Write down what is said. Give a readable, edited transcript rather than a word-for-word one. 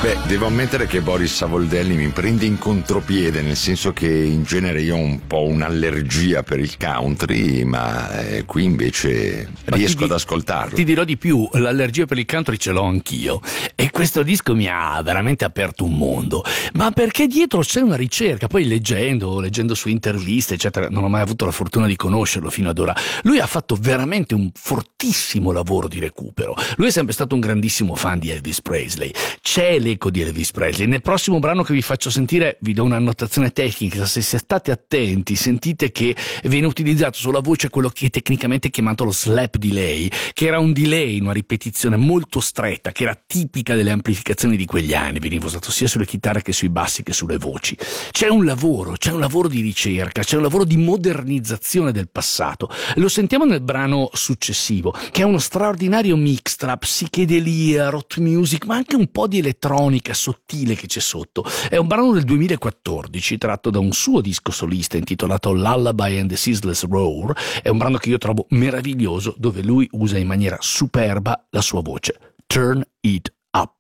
Beh, devo ammettere che Boris Savoldelli mi prende in contropiede, nel senso che in genere io ho un po' un'allergia per il country, ma qui invece riesco ad ascoltarlo. Ti dirò di più, l'allergia per il country ce l'ho anch'io, e questo disco mi ha veramente aperto un mondo, ma perché dietro c'è una ricerca. Poi leggendo su interviste eccetera, non ho mai avuto la fortuna di conoscerlo fino ad ora, lui ha fatto veramente un fortissimo lavoro di recupero. Lui è sempre stato un grandissimo fan di Elvis Presley, c'è l'eco di Elvis Presley. Nel prossimo brano che vi faccio sentire vi do un'annotazione tecnica: se state attenti sentite che viene utilizzato sulla voce quello che è tecnicamente chiamato lo slap delay, che era un delay, una ripetizione molto stretta che era tipica delle amplificazioni di quegli anni, veniva usato sia sulle chitarre che sui bassi che sulle voci. C'è un lavoro di ricerca, c'è un lavoro di modernizzazione del passato. Lo sentiamo nel brano successivo, che è uno straordinario mix tra psichedelia, rock music, ma anche un po' di elettronica sottile che c'è sotto. È un brano del 2014 tratto da un suo disco solista intitolato Lullaby and the Ceaseless Roar. È un brano che io trovo meraviglioso, dove lui usa in maniera superba la sua voce. Turn it up.